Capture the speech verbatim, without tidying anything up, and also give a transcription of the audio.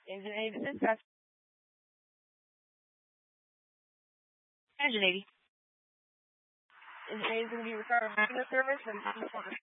Engine eighty, dispatch. Engine eighty. Engine eighty is going to be requiring maintenance service and